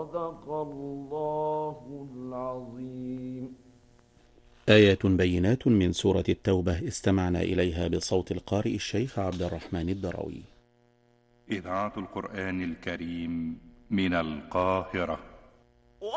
صدق الله العظيم. آيات بينات من سورة التوبة استمعنا إليها بصوت القارئ الشيخ عبد الرحمن الدروي. إذاعة القرآن الكريم من القاهرة.